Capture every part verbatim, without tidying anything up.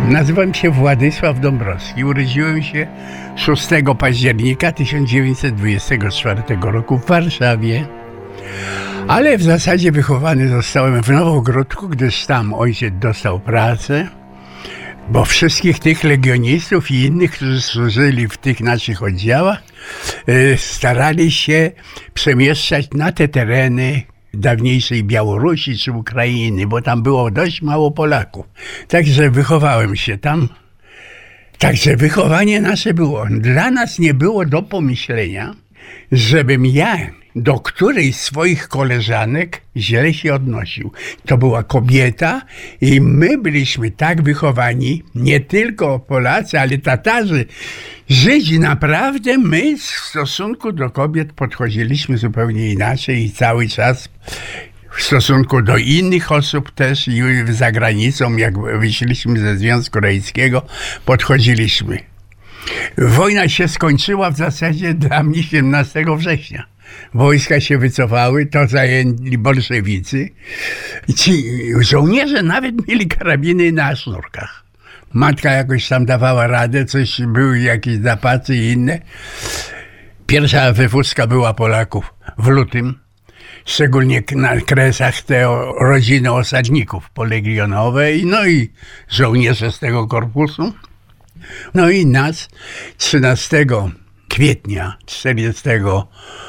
Nazywam się Władysław Dąbrowski. Urodziłem się szóstego października tysiąc dziewięćset dwudziestego czwartego roku w Warszawie. Ale w zasadzie wychowany zostałem w Nowogródku, gdyż tam ojciec dostał pracę, bo wszystkich tych legionistów i innych, którzy służyli w tych naszych oddziałach, starali się przemieszczać na te tereny dawniejszej Białorusi czy Ukrainy, bo tam było dość mało Polaków. Także wychowałem się tam. Także wychowanie nasze było. Dla nas nie było do pomyślenia, żebym ja do którejś z swoich koleżanek źle się odnosił. To była kobieta i my byliśmy tak wychowani, nie tylko Polacy, ale Tatarzy, Żydzi. Naprawdę my w stosunku do kobiet podchodziliśmy zupełnie inaczej i cały czas w stosunku do innych osób też i za granicą, jak wyszliśmy ze Związku Radzieckiego, podchodziliśmy. Wojna się skończyła w zasadzie dla mnie siedemnastego września. Wojska się wycofały, to zajęli bolszewicy. Ci żołnierze nawet mieli karabiny na sznurkach. Matka jakoś tam dawała radę, coś były jakieś zapaty i inne. Pierwsza wywózka była Polaków w lutym, szczególnie na Kresach te rodziny osadników polegionowe, no i żołnierze z tego korpusu. No i nas trzynastego kwietnia czterdziestego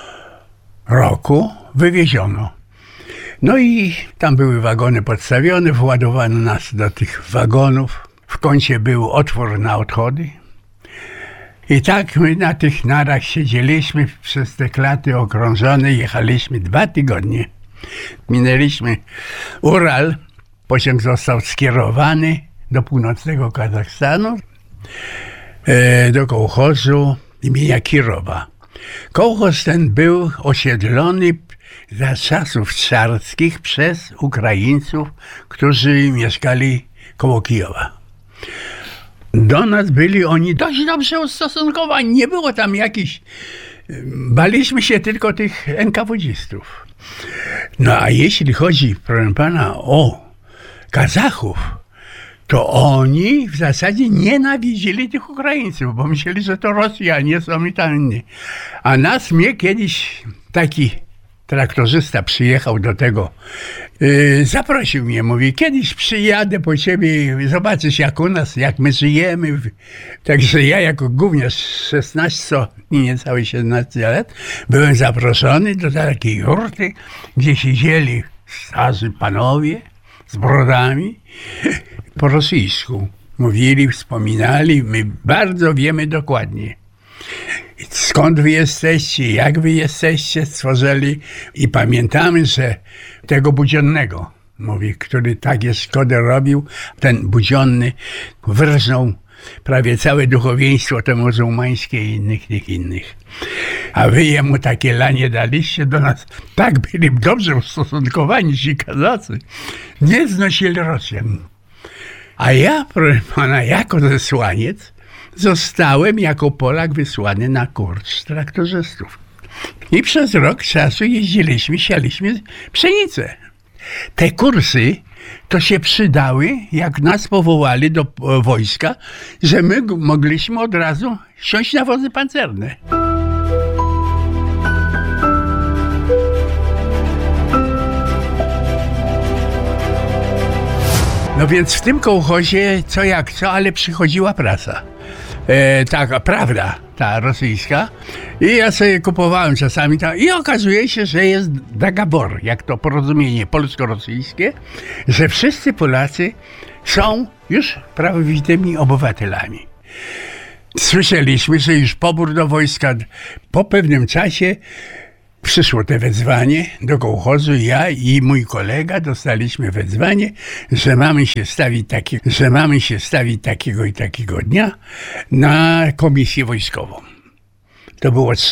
roku wywieziono. No i tam były wagony podstawione, władowano nas do tych wagonów. W kącie był otwór na odchody. I tak my na tych narach siedzieliśmy przez te klaty okrążone, jechaliśmy dwa tygodnie. Minęliśmy Ural, pociąg został skierowany do północnego Kazachstanu, do kołchozu imienia Kirowa. Kołchoz ten był osiedlony za czasów carskich przez Ukraińców, którzy mieszkali koło Kijowa. Do nas byli oni dość dobrze ustosunkowani. Nie było tam jakichś... Baliśmy się tylko tych en ka wu dzistów. No a jeśli chodzi, proszę pana, o Kazachów, to oni w zasadzie nienawidzili tych Ukraińców, bo myśleli, że to Rosjanie są i tam inni. A nas, mnie kiedyś taki traktorzysta przyjechał do tego, yy, zaprosił mnie, mówi, kiedyś przyjadę po ciebie, zobaczysz jak u nas, jak my żyjemy. Także ja jako gówniarz szesnaście, niecałe siedemnaście lat, byłem zaproszony do takiej jurty, gdzie siedzieli starzy panowie z brodami, po rosyjsku mówili, wspominali, my bardzo wiemy dokładnie, skąd wy jesteście, jak wy jesteście, stworzyli. I pamiętamy, że tego Budzionnego, mówi, który takie szkody robił, ten Budzionny wyrżnął prawie całe duchowieństwo to muzułmańskie i innych, tych innych. A wy jemu takie lanie daliście, do nas tak byli dobrze ustosunkowani ci Kazacy, nie znosili Rosjan. A ja, proszę pana, jako zesłaniec, zostałem jako Polak wysłany na kurs traktorzystów. I przez rok czasu jeździliśmy, sialiśmy pszenicę. Te kursy to się przydały, jak nas powołali do wojska, że my mogliśmy od razu siąść na wozy pancerne. No więc w tym kołchozie co jak co, ale przychodziła prasa. E, taka prawda, ta rosyjska. I ja sobie kupowałem czasami tam i okazuje się, że jest Dagabor, jak to porozumienie polsko-rosyjskie, że wszyscy Polacy są już prawowitymi obywatelami. Słyszeliśmy, że już pobór do wojska po pewnym czasie przyszło te wezwanie do kołchozu. Ja i mój kolega dostaliśmy wezwanie, że mamy się stawić taki, że mamy się stawić takiego i takiego dnia na komisję wojskową. To było